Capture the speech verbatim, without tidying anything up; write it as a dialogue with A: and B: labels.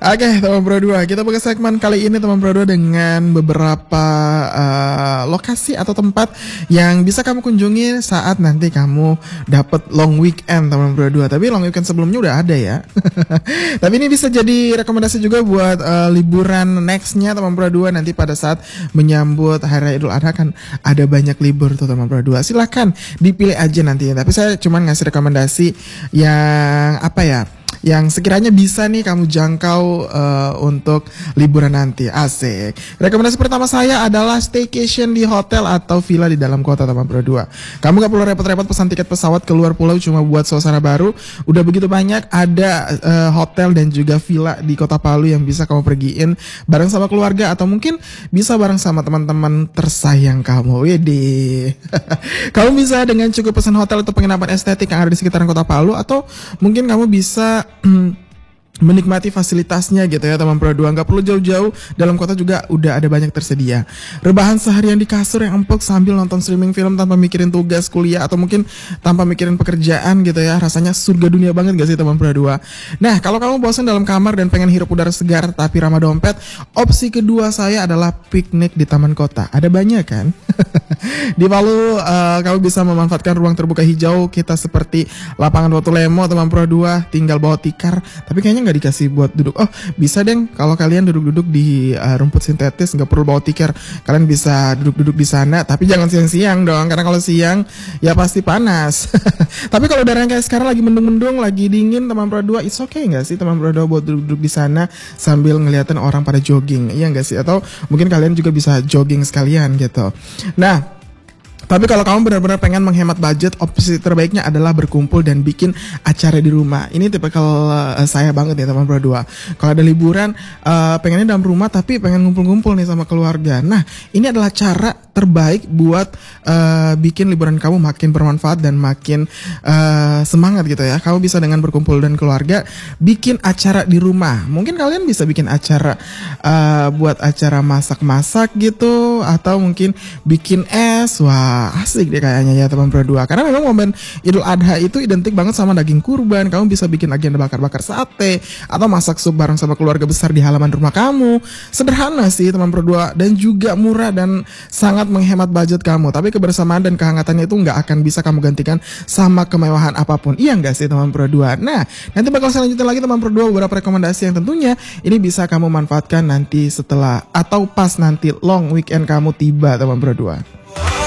A: Oke, teman Pro dua, kita buka segmen kali ini teman Pro dua dengan beberapa uh, lokasi atau tempat yang bisa kamu kunjungi saat nanti kamu dapat long weekend teman Pro dua. Tapi long weekend sebelumnya udah ada ya. Tapi ini bisa jadi rekomendasi juga buat uh, liburan nextnya teman Pro dua, nanti pada saat menyambut Hari Raya Idul Adha kan ada banyak libur tuh teman Pro dua. Silahkan dipilih aja nantinya. Tapi saya cuma ngasih rekomendasi yang apa ya, yang sekiranya bisa nih kamu jangkau uh, untuk liburan nanti. Asik. Rekomendasi pertama saya adalah staycation di hotel atau villa di dalam kota teman Pro dua. Kamu gak perlu repot-repot pesan tiket pesawat ke luar pulau cuma buat suasana baru. Udah begitu banyak ada uh, hotel dan juga villa di Kota Palu yang bisa kamu pergiin bareng sama keluarga atau mungkin bisa bareng sama teman-teman tersayang kamu. Widih. Kamu bisa dengan cukup pesan hotel atau penginapan estetik yang ada di sekitaran Kota Palu, atau mungkin kamu bisa menikmati fasilitasnya gitu ya teman Pro dua. Nggak perlu jauh-jauh, dalam kota juga udah ada banyak tersedia. Rebahan seharian di kasur yang empuk sambil nonton streaming film tanpa mikirin tugas kuliah atau mungkin tanpa mikirin pekerjaan gitu ya. Rasanya surga dunia banget gak sih teman Pro dua? Nah, kalau kamu bosan dalam kamar dan pengen hirup udara segar tapi ramah dompet, opsi kedua saya adalah piknik di taman kota. Ada banyak kan? Di Palu uh, kamu bisa memanfaatkan ruang terbuka hijau kita seperti lapangan Watu Lemo teman Pro dua, tinggal bawa tikar. Tapi kayaknya nggak dikasih buat duduk. Oh, bisa deng kalau kalian duduk-duduk di uh, rumput sintetis, nggak perlu bawa tikar. Kalian bisa duduk-duduk di sana, tapi jangan siang-siang dong, karena kalau siang ya pasti panas. Tapi kalau udaranya kayak sekarang lagi mendung-mendung, lagi dingin teman Pro dua, it's okay nggak sih teman Pro dua buat duduk-duduk di sana sambil ngeliatin orang pada jogging, iya nggak sih? Atau mungkin kalian juga bisa jogging sekalian gitu. Nah, tapi kalau kamu benar-benar pengen menghemat budget, opsi terbaiknya adalah berkumpul dan bikin acara di rumah. Ini tipikal uh, saya banget ya teman Pro dua. Kalau ada liburan, uh, pengennya dalam rumah tapi pengen ngumpul-ngumpul nih sama keluarga. Nah, ini adalah cara terbaik buat uh, bikin liburan kamu makin bermanfaat dan makin uh, semangat gitu ya. Kamu bisa dengan berkumpul dan keluarga bikin acara di rumah. Mungkin kalian bisa bikin acara uh, buat acara masak-masak gitu, atau mungkin bikin es. Wah, asik deh kayaknya ya teman Pro dua. Karena memang momen Idul Adha itu identik banget sama daging kurban. Kamu bisa bikin agenda bakar-bakar sate atau masak sup bareng sama keluarga besar di halaman rumah kamu. Sederhana sih teman Pro dua, dan juga murah dan sangat menghemat budget kamu. Tapi kebersamaan dan kehangatannya itu nggak akan bisa kamu gantikan sama kemewahan apapun. Iya nggak sih teman Pro dua? Nah, nanti bakal saya lanjutin lagi teman Pro dua beberapa rekomendasi yang tentunya ini bisa kamu manfaatkan nanti setelah atau pas nanti long weekend kamu tiba teman Pro dua.